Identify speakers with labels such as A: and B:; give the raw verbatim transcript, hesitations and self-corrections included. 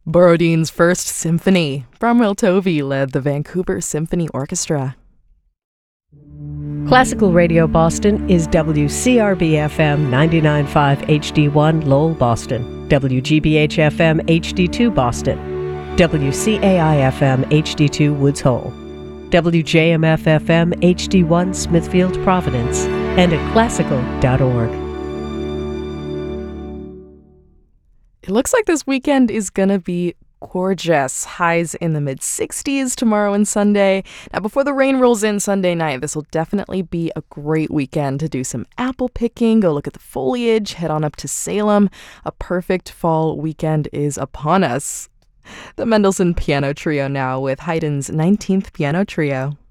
A: Borodine's First Symphony. Bramwell Tovey led the Vancouver Symphony Orchestra.
B: Classical Radio Boston is W C R B F M ninety-nine point five H D one Lowell, Boston, W G B H F M H D two Boston, W C A I F M H D two Woods Hole, W J M F F M H D one Smithfield, Providence, and at classical dot org.
A: It looks like this weekend is going to be gorgeous. Highs in the mid sixties tomorrow and Sunday. Now, before the rain rolls in Sunday night, this will definitely be a great weekend to do some apple picking, go look at the foliage, head on up to Salem. A perfect fall weekend is upon us. The Mendelssohn Piano Trio now with Haydn's nineteenth Piano Trio.